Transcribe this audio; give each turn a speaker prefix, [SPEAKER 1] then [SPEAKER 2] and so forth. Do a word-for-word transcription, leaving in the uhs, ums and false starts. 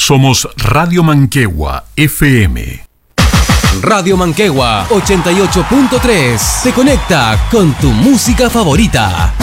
[SPEAKER 1] Somos Radio Manquehua F M.
[SPEAKER 2] Radio Manquehua ochenta y ocho punto tres te conecta con tu música favorita.